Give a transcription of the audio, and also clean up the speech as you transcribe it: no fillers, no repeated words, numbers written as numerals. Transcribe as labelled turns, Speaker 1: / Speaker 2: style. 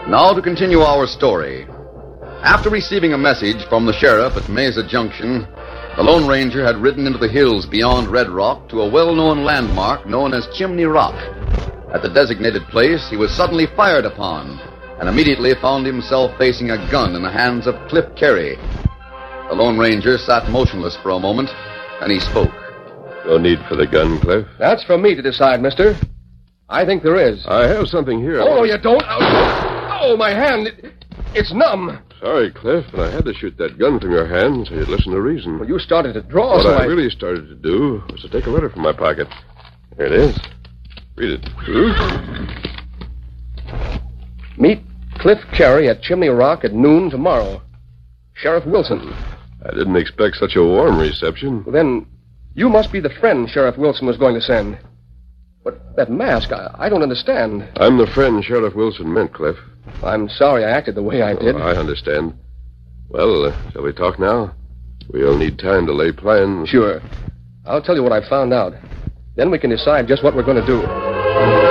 Speaker 1: Now to continue our story. After receiving a message from the sheriff at Mesa Junction, the Lone Ranger had ridden into the hills beyond Red Rock to a well-known landmark known as Chimney Rock. At the designated place, he was suddenly fired upon and immediately found himself facing a gun in the hands of Cliff Carey. The Lone Ranger sat motionless for a moment, and he spoke.
Speaker 2: No need for the gun, Cliff.
Speaker 3: That's for me to decide, mister. I think there is.
Speaker 2: I have something here.
Speaker 3: Oh, you don't? Oh, my hand. It's numb.
Speaker 2: Sorry, Cliff, but I had to shoot that gun from your hand so you'd listen to reason.
Speaker 3: Well, you started to draw,
Speaker 2: What
Speaker 3: so
Speaker 2: I really started to do was to take a letter from my pocket. Here it is. Read it.
Speaker 3: Meet Cliff Carey at Chimney Rock at noon tomorrow. Sheriff Wilson.
Speaker 2: I didn't expect such a warm reception.
Speaker 3: Well, then, you must be the friend Sheriff Wilson was going to send. But that mask, I don't understand.
Speaker 2: I'm the friend Sheriff Wilson meant, Cliff.
Speaker 3: I'm sorry I acted the way I did.
Speaker 2: Oh, I understand. Well, shall we talk now? We'll need time to lay plans.
Speaker 3: Sure. I'll tell you what I found out. Then we can decide just what we're going to do.